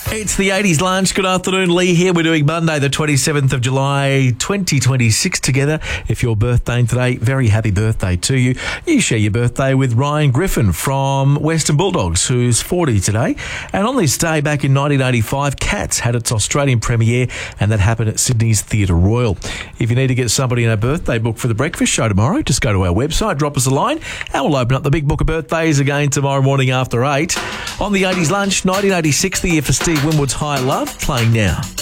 It's the 80s lunch. Good afternoon, Lee here. We're doing Monday, the 27th of July, 2026 together. If you're birthday today, very happy birthday to you. You share your birthday with Ryan Griffin from Western Bulldogs, who's 40 today. And on this day, back in 1985, Cats had its Australian premiere, and that happened at Sydney's Theatre Royal. If you need to get somebody in a birthday book for the breakfast show tomorrow, just go to our website, drop us a line, and we'll open up the big book of birthdays again tomorrow morning after 8. On the 80s lunch, 1986, the year for Steve Winwood's High Love, playing now.